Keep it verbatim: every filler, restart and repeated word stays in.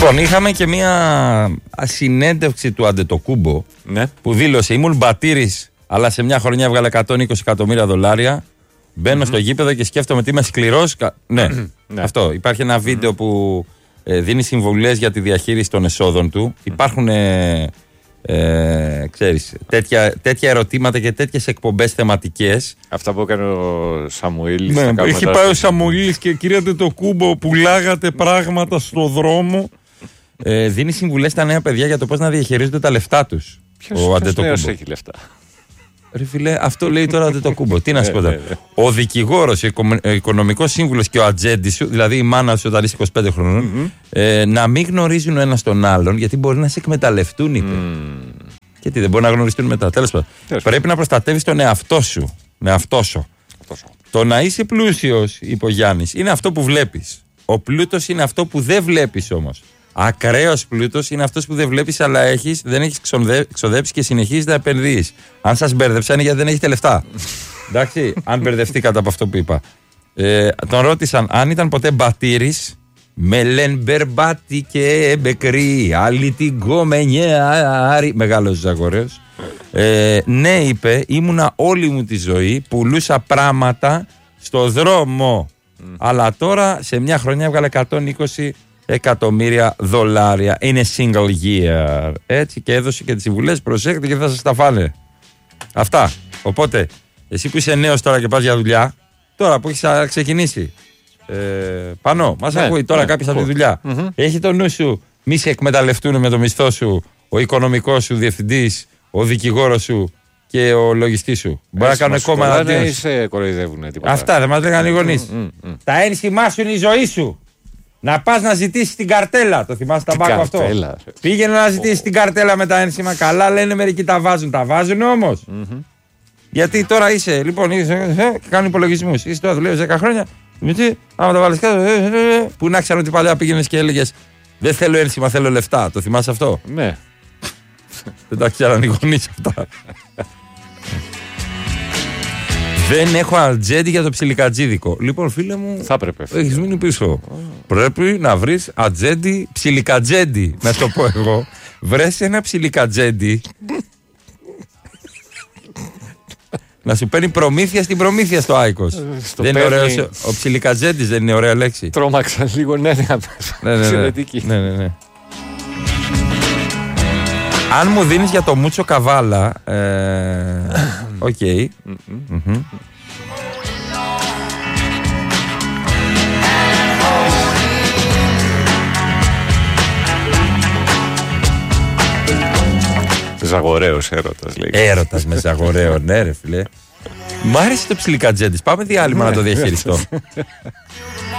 Λοιπόν, είχαμε και μια συνέντευξη του Αντετοκούμπο, ναι, που δήλωσε: ήμουν μπατήρης, αλλά σε μια χρονιά έβγαλε εκατόν είκοσι εκατομμύρια δολάρια. Μπαίνω mm-hmm. στο γήπεδο και σκέφτομαι ότι είμαι σκληρός. Ναι, ναι, αυτό. Υπάρχει ένα βίντεο mm-hmm. που ε, δίνει συμβουλές για τη διαχείριση των εσόδων του. Mm-hmm. Υπάρχουν ε, ε, ξέρεις, τέτοια, τέτοια ερωτήματα και τέτοιες εκπομπές θεματικές. Αυτά που έκανε ο Σαμουήλης. Ναι, έχει πάει ο Σαμουήλης και κυρία Αντετοκούμπο, πουλάγατε πράγματα στο δρόμο. Ε, δίνει συμβουλές στα νέα παιδιά για το πώς να διαχειρίζονται τα λεφτά τους. Ποιος νέος έχει λεφτά? Ρε φίλε, αυτό λέει τώρα ο Αντετοκούμπο. Τι να σου πω τώρα. Ο δικηγόρος, ο οικονομικός σύμβουλος και ο ατζέντης σου, δηλαδή η μάνα σου όταν είσαι είκοσι πέντε χρονών, mm-hmm. ε, να μην γνωρίζουν ο ένας τον άλλον, γιατί μπορεί να σε εκμεταλλευτούν, είπε. Mm. Και τι, δεν μπορεί να γνωριστούν μετά. Τέλος πάντων. Πρέπει να προστατεύεις τον εαυτό σου. Με αυτό σου. Το να είσαι πλούσιος, είπε ο Γιάννης, είναι αυτό που βλέπεις. Ο πλούτος είναι αυτό που δεν βλέπεις όμως. Ακραίος πλούτος είναι αυτός που δεν βλέπεις, αλλά έχεις, δεν έχεις ξοδέψει και συνεχίζεις να επενδύεις. Αν σας μπέρδεψαν είναι γιατί δεν έχετε λεφτά. Εντάξει, αν μπερδευτήκατε από αυτό που είπα. Ε, τον ρώτησαν αν ήταν ποτέ μπατήρης. Με λένε μπερμπάτι και μπεκρή. Άλλη την κομμενιάρη. Μεγάλος Ζαγορέος. Ε, ναι, είπε, ήμουνα όλη μου τη ζωή. Πουλούσα πράγματα στο δρόμο. Mm. Αλλά τώρα σε μια χρονιά έβγαλε εκατόν είκοσι εκατομμύρια δολάρια. Είναι single year. Έτσι, και έδωσε και τις συμβουλές. Προσέχετε και θα σας τα φάνε. Αυτά. Οπότε, εσύ που είσαι νέος τώρα και πας για δουλειά, τώρα που έχεις ξεκινήσει, ε, Πανώ, μας ναι, ακούει τώρα ναι, κάποιος από τη δουλειά. Mm-hmm. Έχει το νου σου, μη σε εκμεταλλευτούν με το μισθό σου ο οικονομικός σου διευθυντής, ο δικηγόρος σου και ο λογιστής σου. Μπορεί να κάνουν κόμμα να δίνουν. Δεν σε κοροϊδεύουν. Αυτά δεν μας λέγανε οι γονείς. Mm, mm, mm. Τα ένσημά σου είναι η ζωή σου. Να πας να ζητήσεις την καρτέλα. Το θυμάσαι τα μπάκο αυτό? Πήγαινε να ζητήσεις oh. την καρτέλα με τα ένσημα. Καλά λένε, μερικοί τα βάζουν. Τα βάζουν όμως. Mm-hmm. Γιατί τώρα είσαι, λοιπόν, είσαι, ε, κάνουν υπολογισμούς. Είσαι τώρα δουλεύεις δέκα χρόνια. Γιατί, άμα τα βάλεις κάτω, ε, ε, ε, που να ξέρω ότι παλιά πήγαινες και έλεγες δεν θέλω ένσημα, θέλω λεφτά. Το θυμάσαι αυτό? Ναι. Δεν τα ξέραν οι γονείς αυτά. Δεν έχω ατζέντη για το ψιλικατζίδικο. Λοιπόν, φίλε μου, θα έπρεπε. Έχεις μείνει πίσω. Oh. Πρέπει να βρεις ατζέντη ψιλικατζέντη. Να το πω εγώ. Βρες ένα ψιλικατζέντη. Να σου παίρνει προμήθεια στην προμήθεια στο Άικος. Δεν είναι ωραίος, ο ψιλικατζέντης δεν είναι ωραία λέξη? Τρόμαξα λίγο, ναι, ναι, ναι, ναι, ναι, ναι, ναι, ναι. Αν μου δίνεις για το Μούτσο Καβάλα, οκ. Okay. Mm-hmm. Mm-hmm. Ζαγορέος έρωτας, λέει. Έρωτας με Ζαγορέο, ναι ρε φίλε. Μ' άρεσε το ψιλικατζέντης. Πάμε διάλειμμα να το διαχειριστώ.